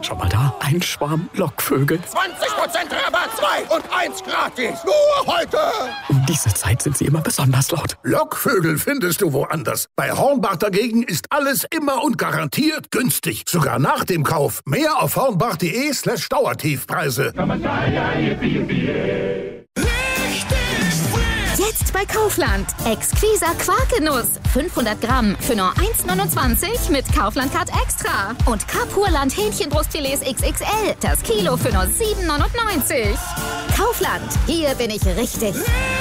Schau mal da, ein Schwarm Lockvögel. 20% Rabatt, 2 und 1 gratis. Nur heute. Um diese Zeit sind sie immer besonders laut. Lockvögel findest du woanders. Bei Hornbach dagegen ist alles immer und garantiert günstig. Sogar nach dem Kauf. Mehr auf hornbach.de/Dauertiefpreise. Jetzt bei Kaufland. Exquisa Quarkgenuss. 500 Gramm für nur 1,29 mit Kaufland-Card Extra. Und Kapurland Hähnchenbrustfilets XXL. Das Kilo für nur 7,99. Kaufland. Hier bin ich richtig.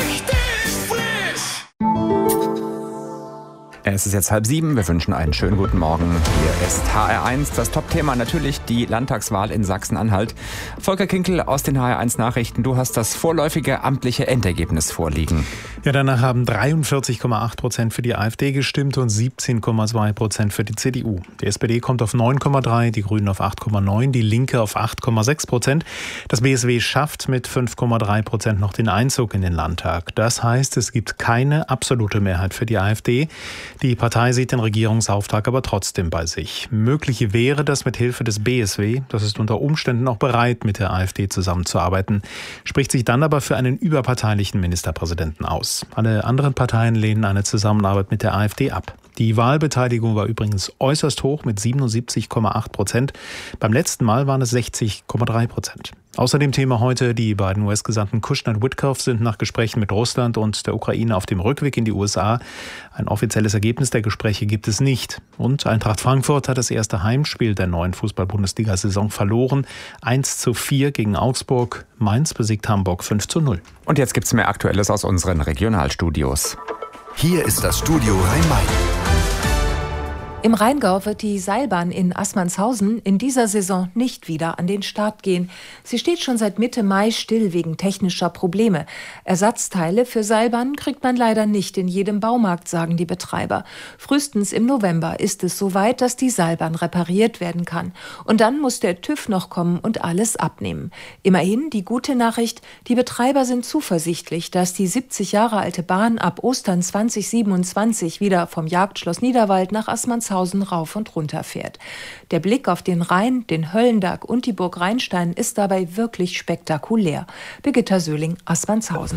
Es ist jetzt 6:30. Wir wünschen einen schönen guten Morgen. Hier ist HR1. Das Top-Thema natürlich die Landtagswahl in Sachsen-Anhalt. Volker Kinkel aus den HR1 Nachrichten. Du hast das vorläufige amtliche Endergebnis vorliegen. Ja, danach haben 43,8% für die AfD gestimmt und 17,2% für die CDU. Die SPD kommt auf 9,3%, die Grünen auf 8,9%, die Linke auf 8,6%. Das BSW schafft mit 5,3% noch den Einzug in den Landtag. Das heißt, es gibt keine absolute Mehrheit für die AfD. Die Partei sieht den Regierungsauftrag aber trotzdem bei sich. Möglich wäre das mit Hilfe des BSW. Das ist unter Umständen auch bereit, mit der AfD zusammenzuarbeiten, spricht sich dann aber für einen überparteilichen Ministerpräsidenten aus. Alle anderen Parteien lehnen eine Zusammenarbeit mit der AfD ab. Die Wahlbeteiligung war übrigens äußerst hoch mit 77,8%. Beim letzten Mal waren es 60,3%. Außerdem Thema heute, die beiden US-Gesandten Kushner und Witkoff sind nach Gesprächen mit Russland und der Ukraine auf dem Rückweg in die USA. Ein offizielles Ergebnis der Gespräche gibt es nicht. Und Eintracht Frankfurt hat das erste Heimspiel der neuen Fußball-Bundesliga-Saison verloren. 1:4 gegen Augsburg. Mainz besiegt Hamburg 5:0. Und jetzt gibt's mehr Aktuelles aus unseren Regionalstudios. Hier ist das Studio Rhein-Main. Im Rheingau wird die Seilbahn in Assmannshausen in dieser Saison nicht wieder an den Start gehen. Sie steht schon seit Mitte Mai still wegen technischer Probleme. Ersatzteile für Seilbahnen kriegt man leider nicht in jedem Baumarkt, sagen die Betreiber. Frühestens im November ist es soweit, dass die Seilbahn repariert werden kann. Und dann muss der TÜV noch kommen und alles abnehmen. Immerhin die gute Nachricht, die Betreiber sind zuversichtlich, dass die 70 Jahre alte Bahn ab Ostern 2027 wieder vom Jagdschloss Niederwald nach Assmannshausen rauf und runter fährt. Der Blick auf den Rhein, den Höllenberg und die Burg Rheinstein ist dabei wirklich spektakulär. Birgitta Söhling, Assmannshausen.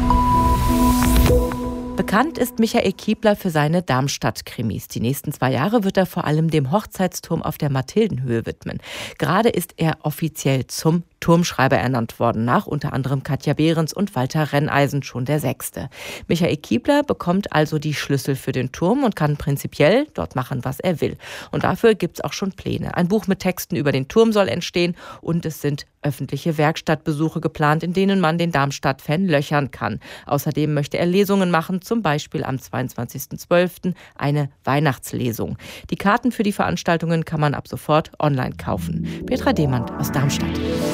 Bekannt ist Michael Kiebler für seine Darmstadt-Krimis. Die nächsten 2 Jahre wird er vor allem dem Hochzeitsturm auf der Mathildenhöhe widmen. Gerade ist er offiziell zum Turmschreiber ernannt worden, nach unter anderem Katja Behrens und Walter Renneisen schon der 6. Michael Kiebler bekommt also die Schlüssel für den Turm und kann prinzipiell dort machen, was er will. Und dafür gibt's auch schon Pläne. Ein Buch mit Texten über den Turm soll entstehen und es sind öffentliche Werkstattbesuche geplant, in denen man den Darmstadt-Fan löchern kann. Außerdem möchte er Lesungen machen, zum Beispiel am 22.12. eine Weihnachtslesung. Die Karten für die Veranstaltungen kann man ab sofort online kaufen. Petra Demand aus Darmstadt.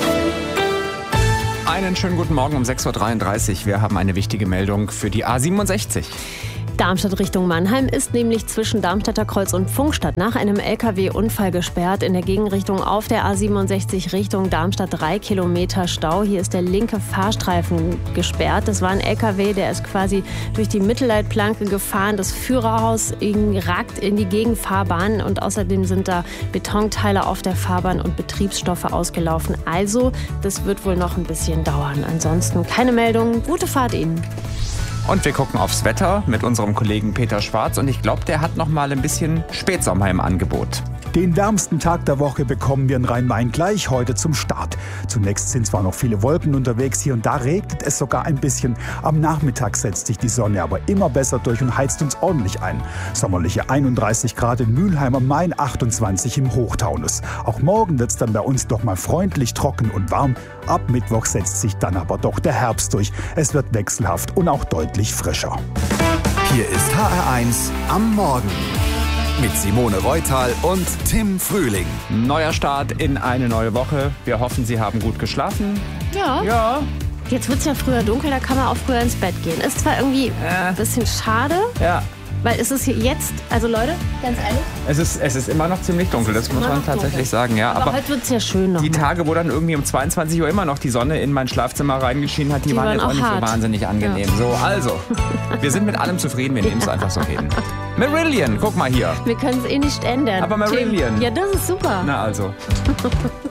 Einen schönen guten Morgen um 6:33 Uhr. Wir haben eine wichtige Meldung für die A67. Darmstadt Richtung Mannheim ist nämlich zwischen Darmstädter Kreuz und Pfungstadt nach einem LKW-Unfall gesperrt. In der Gegenrichtung auf der A67 Richtung Darmstadt 3 Kilometer Stau. Hier ist der linke Fahrstreifen gesperrt. Das war ein LKW, der ist quasi durch die Mittelleitplanke gefahren. Das Führerhaus ragt in die Gegenfahrbahn und außerdem sind da Betonteile auf der Fahrbahn und Betriebsstoffe ausgelaufen. Also, das wird wohl noch ein bisschen dauern. Ansonsten keine Meldung. Gute Fahrt Ihnen. Und wir gucken aufs Wetter mit unserem Kollegen Peter Schwarz. Und ich glaube, der hat noch mal ein bisschen Spätsommer im Angebot. Den wärmsten Tag der Woche bekommen wir in Rhein-Main gleich heute zum Start. Zunächst sind zwar noch viele Wolken unterwegs, hier und da regnet es sogar ein bisschen. Am Nachmittag setzt sich die Sonne aber immer besser durch und heizt uns ordentlich ein. Sommerliche 31 Grad in Mülheim am Main, 28 im Hochtaunus. Auch morgen wird es dann bei uns doch mal freundlich, trocken und warm. Ab Mittwoch setzt sich dann aber doch der Herbst durch. Es wird wechselhaft und auch deutlich frischer. Hier ist HR1 am Morgen. Mit Simone Reutal und Tim Frühling. Neuer Start in eine neue Woche. Wir hoffen, Sie haben gut geschlafen. Ja. Jetzt wird es ja früher dunkel, da kann man auch früher ins Bett gehen. Ist zwar irgendwie ein bisschen schade, Ja. Weil es ist hier jetzt, also Leute, ganz ehrlich. Es ist immer noch ziemlich dunkel, das muss man tatsächlich sagen. Ja, aber heute wird es ja schön noch. Die Tage, wo dann irgendwie um 22 Uhr immer noch die Sonne in mein Schlafzimmer reingeschienen hat, die waren jetzt auch nicht hart. So wahnsinnig angenehm. Ja. So, also, wir sind mit allem zufrieden, wir nehmen es einfach so hin. Marillion, guck mal hier. Wir können es eh nicht ändern. Aber Marillion. Ja, das ist super. Na also.